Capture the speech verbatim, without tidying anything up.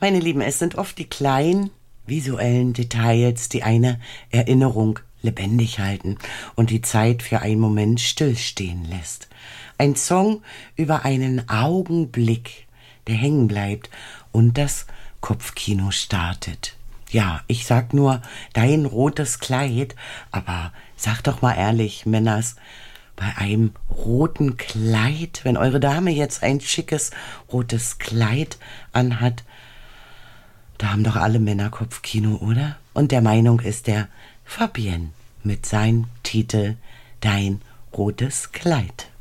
Meine Lieben, es sind oft die kleinen visuellen Details, die eine Erinnerung lebendig halten und die Zeit für einen Moment stillstehen lässt. Ein Song über einen Augenblick, der hängen bleibt und das Kopfkino startet. Ja, ich sag nur, dein rotes Kleid, aber sag doch mal ehrlich, Männers, bei einem roten Kleid, wenn eure Dame jetzt ein schickes rotes Kleid anhat, da haben doch alle Männer Kopfkino, oder? Und der Meinung ist der Fabienne mit seinem Titel Dein rotes Kleid.